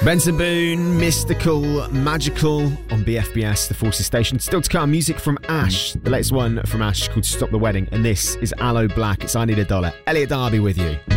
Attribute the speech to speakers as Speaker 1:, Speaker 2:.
Speaker 1: Benson Boone, Mystical, Magical on BFBS, the Forces Station. Still to come, music from Ash. The latest one from Ash called Stop the Wedding. And this is Aloe Black. It's I Need a Dollar. Elliot Darby with you.